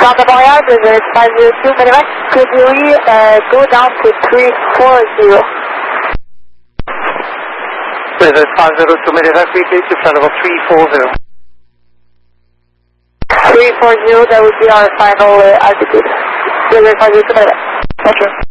Delta Montreal, Desert 502 Medevac, could we go down to 340? Desert 502 Medevac, repeat to flight level 340. 340, that would be our final altitude. Desert 502 Medevac. Roger.